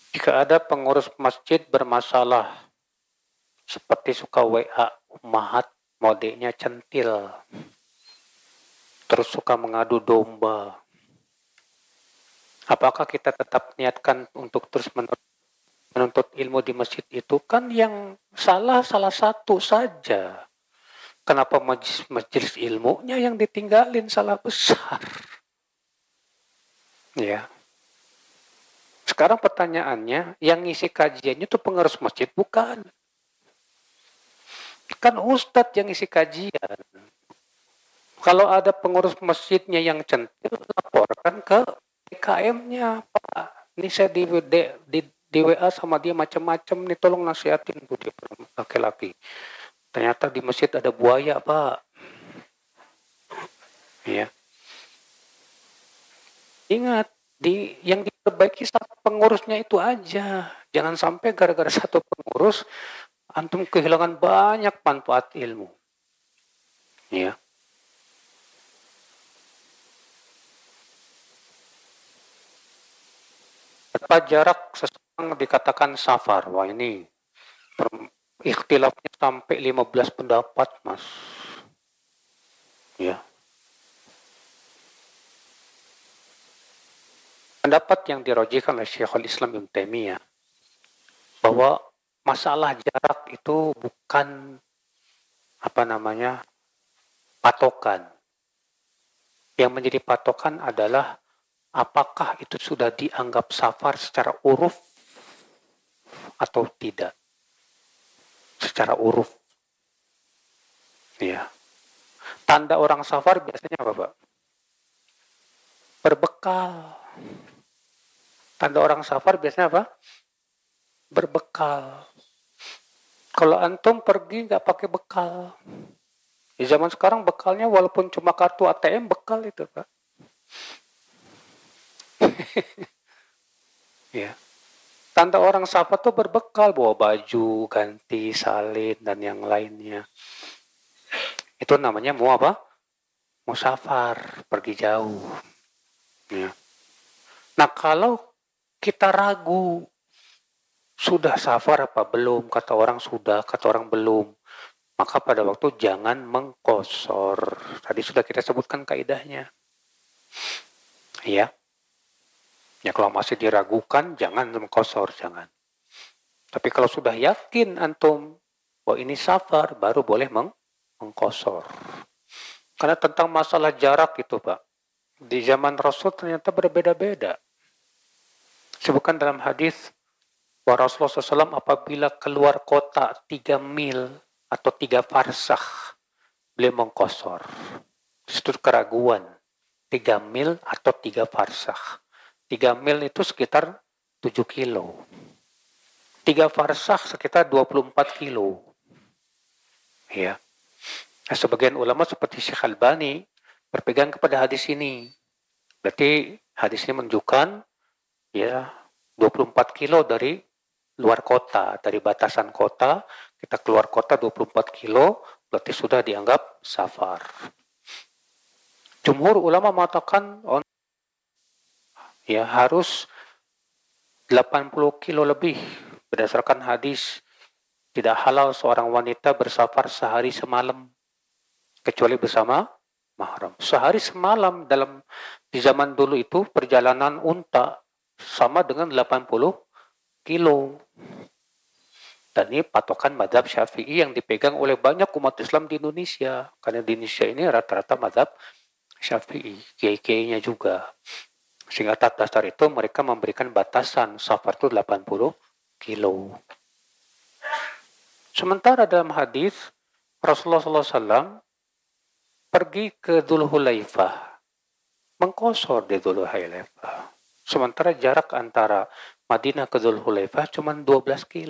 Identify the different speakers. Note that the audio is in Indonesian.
Speaker 1: Jika ada pengurus masjid bermasalah, seperti suka WA ummahat, modenya centil, terus suka mengadu domba, apakah kita tetap niatkan untuk terus menuntut ilmu di masjid itu? Kan yang salah satu saja. Kenapa majelis ilmunya yang ditinggalin salah besar? Ya. Sekarang pertanyaannya, yang ngisi kajiannya itu pengurus masjid bukan? Kan ustadz yang ngisi kajian. Kalau ada pengurus masjidnya yang centil, laporkan ke PKM-nya, Pak. Ini saya di WA sama dia macam-macam nih, tolong nasihatin tuh dia laki-laki. Ternyata di masjid ada buaya, Pak. Ya. Ingat, yang diperbaiki satu pengurusnya itu aja. Jangan sampai gara-gara satu pengurus antum kehilangan banyak manfaat ilmu. Ya. Berapa jarak seseorang dikatakan safar? Wah, ini ikhtilafnya sampai 15 pendapat, Mas. Ya. Pendapat yang dirojikan oleh Syekhul Islam Ibnu Taimiyah bahwa masalah jarak itu bukan patokan. Yang menjadi patokan adalah apakah itu sudah dianggap safar secara uruf atau tidak. Secara uruf. Ya. Tanda orang safar biasanya apa, Pak? Berbekal. Tanda orang safar biasanya apa? Berbekal. Kalau antum pergi nggak pakai bekal, di zaman sekarang bekalnya walaupun cuma kartu ATM bekal itu, Pak. Ya. Tanda orang safar tuh berbekal, bawa baju, ganti, salin dan yang lainnya. Itu namanya mau apa? Mau safar, pergi jauh. Ya. Nah, kalau kita ragu sudah safar apa belum, kata orang sudah, kata orang belum, maka pada waktu jangan mengqashar. Tadi sudah kita sebutkan kaidahnya. Ya. Ya, kalau masih diragukan jangan mengqashar, jangan. Tapi kalau sudah yakin antum bahwa ini safar, baru boleh mengqashar. Karena tentang masalah jarak itu, Pak, di zaman Rasul ternyata berbeda-beda. Sebutkan dalam hadis bahwa Rasulullah SAW apabila keluar kota 3 mil atau 3 farsakh, beliau mengqashar. Itu keraguan. 3 mil atau 3 farsakh. 3 mil itu sekitar 7 kilo. 3 farsakh sekitar 24 kilo. Ya. Nah, sebagian ulama seperti Syekh Albani berpegang kepada hadis ini. Berarti hadis ini menunjukkan ya 24 kilo dari luar kota, dari batasan kota, kita keluar kota 24 kilo, berarti sudah dianggap safar. Jumhur ulama mengatakan ya harus 80 kilo lebih, berdasarkan hadis tidak halal seorang wanita bersafar sehari semalam kecuali bersama mahram. Sehari semalam di zaman dulu itu perjalanan unta sama dengan 80 kilo. Dan ini patokan mazhab Syafi'i yang dipegang oleh banyak umat Islam di Indonesia. Karena di Indonesia ini rata-rata mazhab Syafi'i, kiai-kiainya juga. Sehingga atas dasar itu mereka memberikan batasan safar itu 80 kilo. Sementara dalam hadis Rasulullah SAW pergi ke Dzulhulaifah, mengqashar di Dzulhulaifah. Sementara jarak antara Madinah ke Dzulhulaifah cuma 12 kilo.